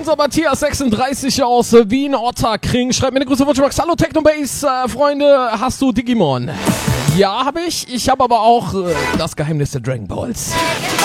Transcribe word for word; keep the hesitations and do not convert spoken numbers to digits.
unser Matthias sechsunddreißig aus Wien, Otterkring. Schreibt mir eine große Wunschbox. Hallo Technobase, äh, Freunde, hast du Digimon? Ja, habe ich. Ich habe aber auch äh, das Geheimnis der Dragon Balls.